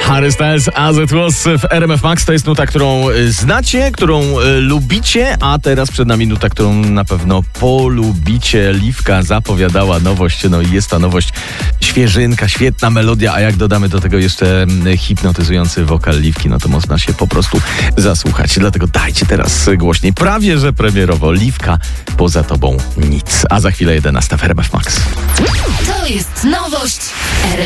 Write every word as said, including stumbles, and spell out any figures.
Harry Styles, As It Was w R M F Max. To jest nuta, którą znacie, którą lubicie, a teraz przed nami nuta, którą na pewno polubicie. Liwka zapowiadała nowość, no i jest ta nowość świeżynka, świetna melodia, a jak dodamy do tego jeszcze hipnotyzujący wokal Liwki, no to można się po prostu zasłuchać. Dlatego dajcie teraz głośniej. Prawie że premierowo Liwka, poza tobą nic. A za chwilę jedenasta w R M F Max. To jest nowość R